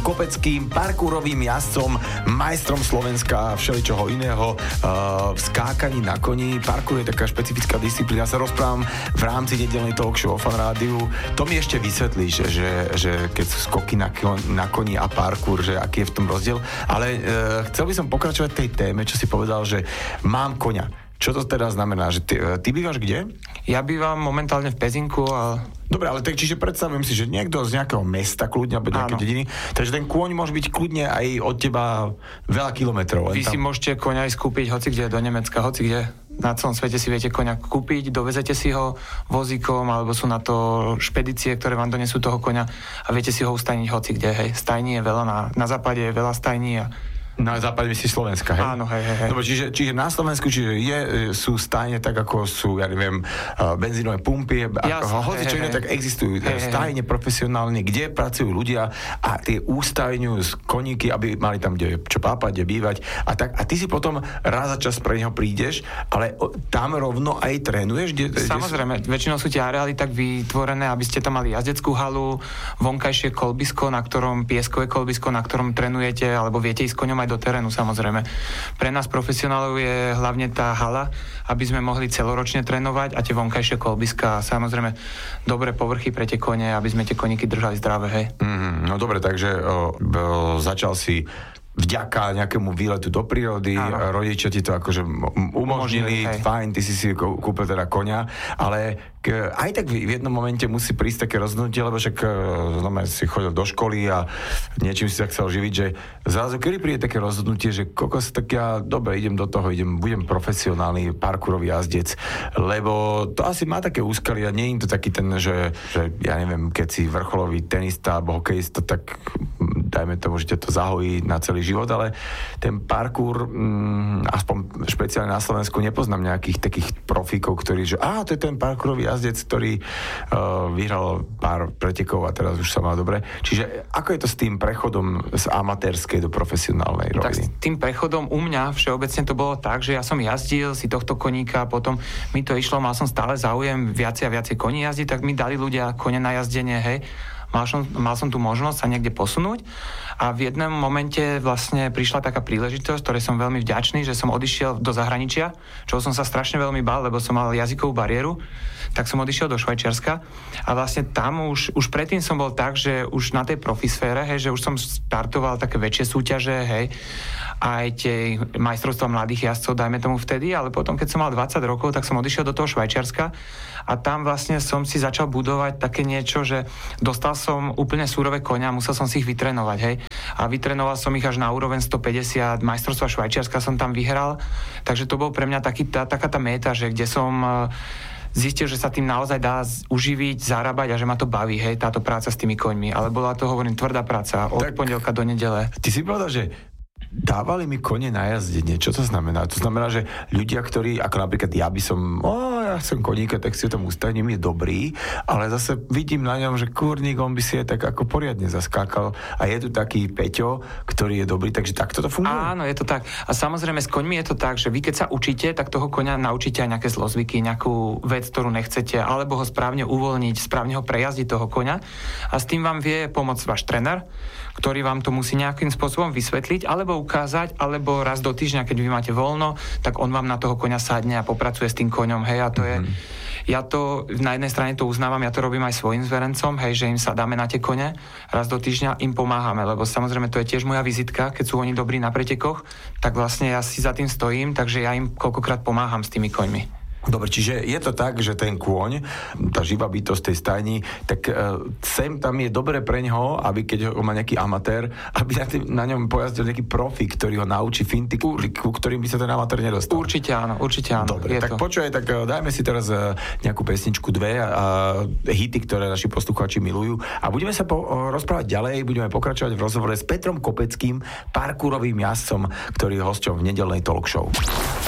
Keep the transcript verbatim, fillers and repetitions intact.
Kopeckým, parkourovým jazdcom, majstrom Slovenska a všeličoho iného uh, v skákaní na koni. Parkour je taká špecifická disciplína. Ja sa rozprávam v rámci nedeľnej talk show o Fan rádiu. To mi ešte vysvetlíš, že, že keď sú skoky na, na koni a parkour, že aký je v tom rozdiel. Ale uh, chcel by som pokračovať tej téme, čo si povedal, že mám koňa. Čo to teda znamená? Že ty, ty bývaš kde? Ja bývam momentálne v Pezinku a... Dobre, ale tak čiže predstavujem si, že niekto z nejakého mesta kľudne, alebo nejaké dediny, takže ten kôň môže byť kľudne aj od teba veľa kilometrov. Vy tam si môžete koňa aj skúpiť hoci kde, do Nemecka, hoci kde. Na celom svete si viete koňa kúpiť, dovezete si ho vozíkom, alebo sú na to špedície, ktoré vám donesú toho koňa a viete si ho ustajniť hoci kde, hej. Stajní je veľa, na, na západe je veľa stajní a... Na západe si Slovenska, hej? Áno, hej, hej, hej. Dobre, čiže, čiže na Slovensku čiže je, sú stajne tak, ako sú, ja neviem, benzínové pumpy, ako hoci čo iné, tak existujú hej, stajne hej. profesionálne, kde pracujú ľudia a tie ústajňujú z koníky, aby mali tam kde čo pápať, kde bývať a tak. A ty si potom raz za čas pre neho prídeš, ale tam rovno aj trénuješ? Kde, Samozrejme, kde sú... väčšinou sú tie areály tak vytvorené, aby ste tam mali jazdeckú halu, vonkajšie kolbisko, na ktorom pieskové kolbisko, na ktorom trénujete, alebo viete ísť koňom aj do terénu, samozrejme. Pre nás profesionálov je hlavne tá hala, aby sme mohli celoročne trénovať a tie vonkajšie kolbiska a samozrejme dobré povrchy pre tie kone, aby sme tie koníky držali zdravé, hej. Mm, no dobre, takže o, o, začal si vďaka nejakému výletu do prírody, áno. Rodičia ti to akože umožnili, umožnili fajn, ty si si kúpil teda koňa, ale k, aj tak v jednom momente musí prísť také rozhodnutie, lebo však znamená, si chodil do školy a niečím si sa chcel živiť, že zrazu kedy príde také rozhodnutie, že kokos, tak ja dobre, idem do toho, idem, budem profesionálny parkourový jazdec, lebo to asi má také úskaly a nie je to taký ten, že, že ja neviem, keď si vrcholový tenista alebo hokejista, tak dajme tomu, že ťa to zahojí na celý život, ale ten parkour, mm, aspoň špeciálne na Slovensku, nepoznám nejakých takých profíkov, ktorí, že á, to je ten parkourový jazdec, ktorý uh, vyhral pár pretekov a teraz už sa má dobre. Čiže ako je to s tým prechodom z amatérskej do profesionálnej roviny? Tak s tým prechodom u mňa všeobecne to bolo tak, že ja som jazdil si tohto koníka, potom mi to išlo, mal som stále záujem viacej a viacej koní jazdiť, tak mi dali ľudia kone na jazdenie, hej. Mal som, mal som tu možnosť sa niekde posunúť a v jednom momente vlastne prišla taká príležitosť, ktorej som veľmi vďačný, že som odišiel do zahraničia, čo som sa strašne veľmi bál, lebo som mal jazykovú bariéru, tak som odišiel do Švajčiarska a vlastne tam už, už predtým som bol tak, že už na tej profisfére, hej, že už som startoval také väčšie súťaže, hej, aj tie majstrovstvá mladých jazdcov, dajme tomu vtedy, ale potom, keď som mal dvadsať rokov, tak som odišiel do toho Švajčiarska a tam vlastne som si začal budovať také niečo, že dostal som úplne súrové koňa, musel som si ich vytrénovať, hej. A vytrénoval som ich až na úroveň stopäťdesiat, majstrovstva Švajčiarska som tam vyhral, takže to bol pre mňa taký, tá, taká tá méta, že kde som zistil, že sa tým naozaj dá uživiť, zarábať a že ma to baví, hej, táto práca s tými koňmi. Ale bola to, hovorím, tvrdá práca od tak pondelka do nedele. Ty si povedal, že dávali mi kone na jazdenie. Čo to znamená? To znamená, že ľudia, ktorí, ako napríklad ja by som, o, ja chcem koníka, tak si ho tam ustajním, je dobrý, ale zase vidím na ňom, že kurník, on by si je tak ako poriadne zaskákal a je tu taký Peťo, ktorý je dobrý, takže takto to funguje. Áno, je to tak. A samozrejme s koňmi je to tak, že vy keď sa učíte, tak toho koňa naučíte aj nejaké zlozvyky, nejakú vec, ktorú nechcete, alebo ho správne uvoľniť, správne ho prejazdiť toho koňa a s tým vám vie pomôcť váš tréner, ktorý vám to musí nejakým spôsobom vysvetliť, alebo ukázať, alebo raz do týždňa, keď vy máte voľno, tak on vám na toho koňa sadne a popracuje s tým koňom, hej, a to mm-hmm. je, ja to na jednej strane to uznávam, ja to robím aj svojim zverencom, hej, že im sadáme na tie kone, raz do týždňa im pomáhame, lebo samozrejme to je tiež moja vizitka, keď sú oni dobrí na pretekoch, tak vlastne ja si za tým stojím, takže ja im koľkokrát pomáham s tými koňmi. Dobre, čiže je to tak, že ten kôň, tá živá bytosť tej stajni, tak uh, sem tam je dobre pre ňoho, aby keď ho má nejaký amatér, aby na, tým, na ňom pojazdil nejaký profi, ktorý ho naučí finty, ku ktorým by sa ten amatér nedostal. Určite áno, určite áno. Dobre, tak počuj, tak uh, dajme si teraz uh, nejakú pesničku, dve a uh, hity, ktoré naši poslucháči milujú a budeme sa po, uh, rozprávať ďalej, budeme pokračovať v rozhovore s Petrom Kopeckým, parkourovým jazdcom, ktorý je hosťom v nedeľnej talk show.